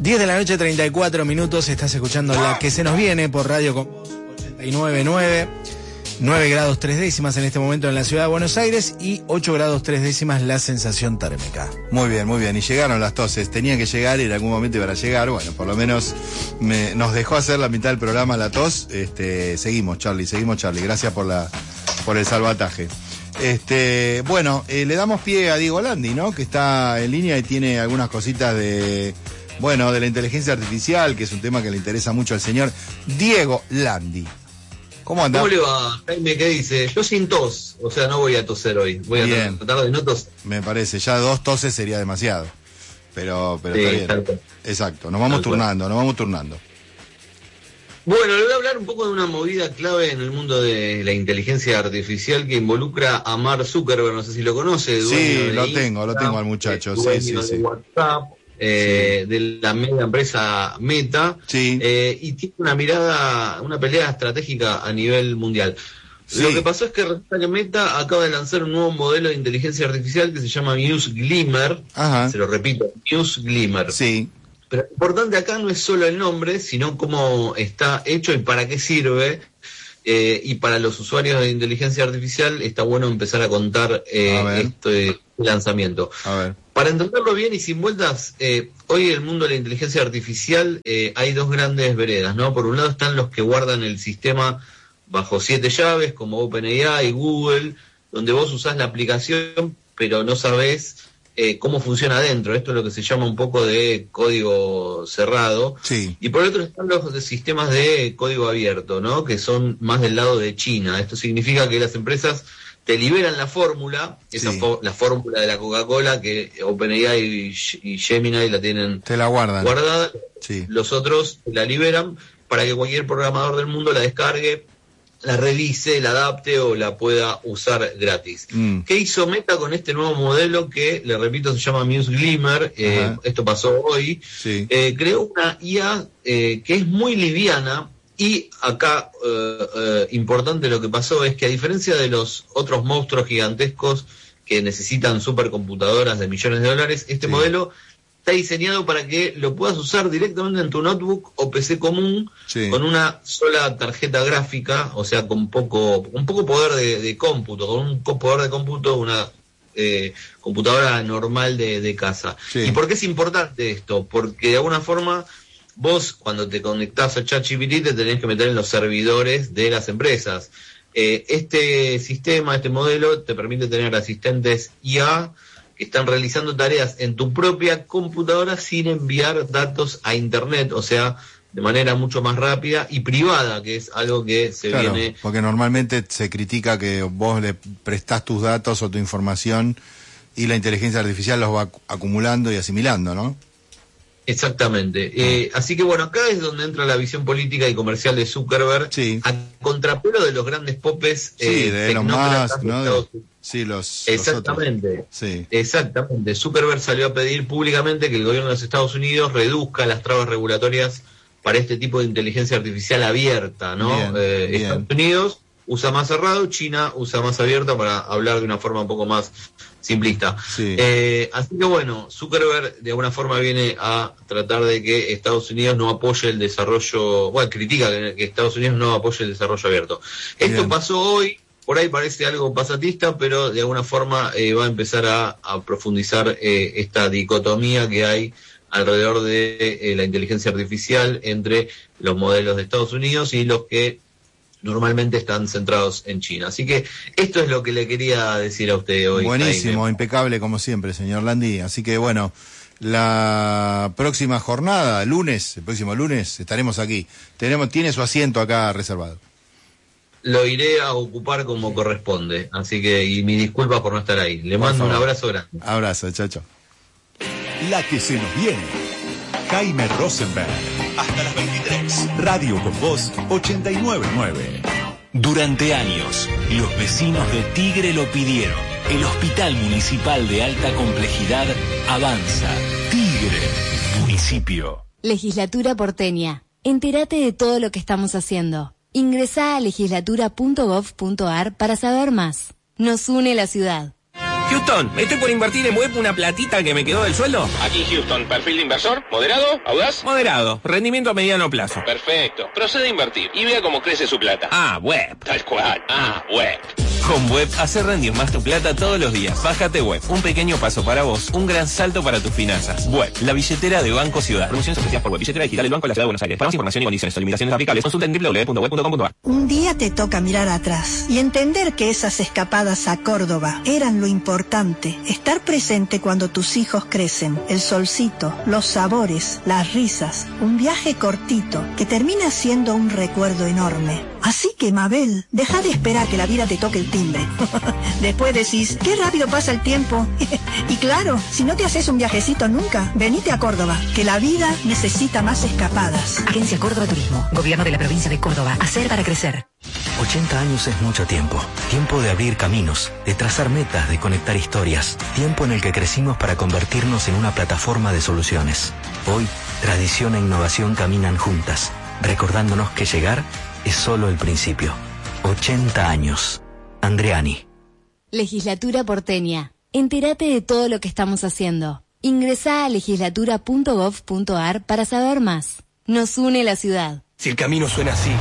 10:34, estás escuchando La Que Se Nos Viene por Radio Con Vos 89.9, 9 grados 3 décimas en este momento en la ciudad de Buenos Aires y 8 grados 3 décimas la sensación térmica. Muy bien, y llegaron las toses, tenían que llegar y en algún momento iban a llegar, bueno, por lo menos nos dejó hacer la mitad del programa la tos, seguimos Charlie, gracias por el salvataje. Bueno, le damos pie a Diego Landi, ¿no? Que está en línea y tiene algunas cositas de la inteligencia artificial, que es un tema que le interesa mucho al señor Diego Landi. ¿Cómo anda? ¿Cómo le va, Jaime? ¿Qué dice? Yo sin tos, o sea, no voy a toser hoy. Voy a tratar de no toser. Me parece, ya 2 toses sería demasiado. Pero sí, está bien. Exacto, nos vamos turnando. Bueno, le voy a hablar un poco de una movida clave en el mundo de la inteligencia artificial que involucra a Mark Zuckerberg, no sé si lo conoce. Sí, lo tengo al muchacho, sí. WhatsApp, de la mega empresa Meta, y tiene una pelea estratégica a nivel mundial. Sí. Lo que pasó es que resulta que Meta acaba de lanzar un nuevo modelo de inteligencia artificial que se llama Muse Glimmer. Se lo repito, Muse Glimmer. Sí. Pero lo importante acá no es solo el nombre, sino cómo está hecho y para qué sirve. Y para los usuarios de inteligencia artificial está bueno empezar a contar este lanzamiento. A ver. Para entenderlo bien y sin vueltas, hoy en el mundo de la inteligencia artificial hay 2 grandes veredas, ¿no? Por un lado están los que guardan el sistema bajo 7 llaves, como OpenAI y Google, donde vos usás la aplicación, pero no sabés cómo funciona adentro. Esto es lo que se llama un poco de código cerrado. Sí. Y por otro están los de sistemas de código abierto, ¿no? Que son más del lado de China. Esto significa que las empresas te liberan la fórmula, la fórmula de la Coca-Cola, que OpenAI y Gemini la tienen te la guardada. Sí. Los otros la liberan para que cualquier programador del mundo la descargue, la revise, la adapte o la pueda usar gratis. ¿Qué hizo Meta con este nuevo modelo que, le repito, se llama Muse Glimmer? Esto pasó hoy. Sí. Creó una IA que es muy liviana y acá, importante lo que pasó es que a diferencia de los otros monstruos gigantescos que necesitan supercomputadoras de millones de dólares, este modelo está diseñado para que lo puedas usar directamente en tu notebook o PC común, con una sola tarjeta gráfica, o sea, con poco poder de cómputo, con un poder de cómputo, una computadora normal de casa. ¿Y por qué es importante esto? Porque de alguna forma vos, cuando te conectás a ChatGPT, te tenés que meter en los servidores de las empresas. Este sistema, este modelo, te permite tener asistentes IA que están realizando tareas en tu propia computadora sin enviar datos a internet, o sea, de manera mucho más rápida y privada, que es algo que viene... Porque normalmente se critica que vos le prestás tus datos o tu información y la inteligencia artificial los va acumulando y asimilando, ¿no? Exactamente. Así que bueno, acá es donde entra la visión política y comercial de Zuckerberg, a contrapelo de los grandes popes de Elon Musk, ¿no? Exactamente. Exactamente. Zuckerberg salió a pedir públicamente que el gobierno de los Estados Unidos reduzca las trabas regulatorias para este tipo de inteligencia artificial abierta, ¿no? Estados Unidos usa más cerrado, China usa más abierto, para hablar de una forma un poco más simplista. Así que bueno, Zuckerberg de alguna forma viene a tratar de que Estados Unidos no apoye el desarrollo, critica que Estados Unidos no apoye el desarrollo abierto. Esto pasó hoy, por ahí parece algo pasatista, pero de alguna forma va a empezar a profundizar esta dicotomía que hay alrededor de la inteligencia artificial entre los modelos de Estados Unidos y los que normalmente están centrados en China. Así que esto es lo que le quería decir a usted hoy. Buenísimo, impecable como siempre, señor Landi. Así que bueno, la próxima jornada, el próximo lunes, estaremos aquí. Tiene su asiento acá reservado. Lo iré a ocupar como corresponde. Así que, y mis disculpas por no estar ahí. Le mando un abrazo grande. Abrazo, chacho. La que se nos viene. Jaime Rosenberg. Hasta las 23. Radio Con Vos 89.9. Durante años, los vecinos de Tigre lo pidieron. El Hospital Municipal de Alta Complejidad avanza. Tigre, municipio. Legislatura porteña. Entérate de todo lo que estamos haciendo. Ingresá a legislatura.gov.ar para saber más. Nos une la ciudad. Houston, estoy por invertir en web una platita que me quedó del sueldo. Aquí Houston, perfil de inversor, moderado, audaz. Moderado, rendimiento a mediano plazo. Perfecto, procede a invertir y vea cómo crece su plata. Web. Tal cual, web. Con Web, hace rendir más tu plata todos los días. Bájate Web, un pequeño paso para vos, un gran salto para tus finanzas. Web, la billetera de Banco Ciudad. Promociones ofrecidas por Web, billetera digital del Banco de la Ciudad de Buenos Aires. Para más información y condiciones o limitaciones aplicables, consulta en www.web.com.ar. Un día te toca mirar atrás y entender que esas escapadas a Córdoba eran lo importante. Estar presente cuando tus hijos crecen, el solcito, los sabores, las risas, un viaje cortito que termina siendo un recuerdo enorme. Así que, Mabel, deja de esperar que la vida te toque el timbre. Después decís, qué rápido pasa el tiempo. Y claro, si no te haces un viajecito nunca, venite a Córdoba, que la vida necesita más escapadas. Agencia Córdoba Turismo, Gobierno de la Provincia de Córdoba. Hacer para crecer. 80 años es mucho tiempo. Tiempo de abrir caminos, de trazar metas, de conectar historias. Tiempo en el que crecimos para convertirnos en una plataforma de soluciones. Hoy, tradición e innovación caminan juntas, recordándonos que llegar es solo el principio. 80 años. Andreani. Legislatura porteña. Entérate de todo lo que estamos haciendo. Ingresá a legislatura.gov.ar para saber más. Nos une la ciudad. Si el camino suena así,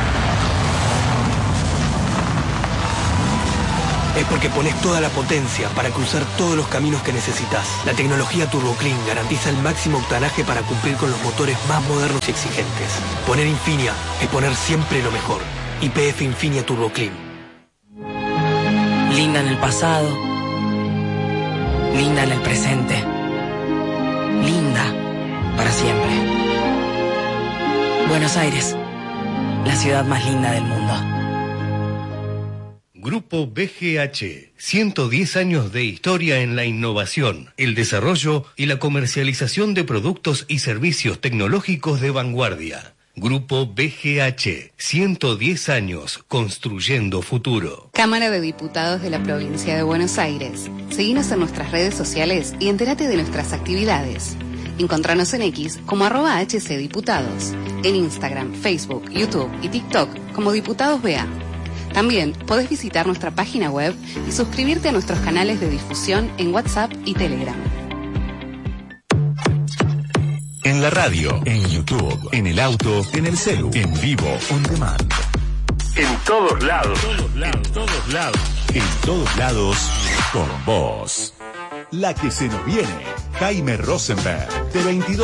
es porque pones toda la potencia para cruzar todos los caminos que necesitas. La tecnología TurboClean garantiza el máximo octanaje para cumplir con los motores más modernos y exigentes. Poner Infinia es poner siempre lo mejor. YPF Infinia TurboClean. Linda en el pasado. Linda en el presente. Linda para siempre. Buenos Aires, la ciudad más linda del mundo. Grupo BGH, 110 años de historia en la innovación, el desarrollo y la comercialización de productos y servicios tecnológicos de vanguardia. Grupo BGH, 110 años construyendo futuro. Cámara de Diputados de la Provincia de Buenos Aires. Seguinos en nuestras redes sociales y entérate de nuestras actividades. Encontranos en X como @HCDiputados, en Instagram, Facebook, YouTube y TikTok como Diputados BA. También podés visitar nuestra página web y suscribirte a nuestros canales de difusión en WhatsApp y Telegram. En la radio, en YouTube, en el auto, en el celu, en vivo, on demand. En todos lados. En todos lados. En todos lados, con vos. La que se nos viene. Jaime Rosenberg, de 22.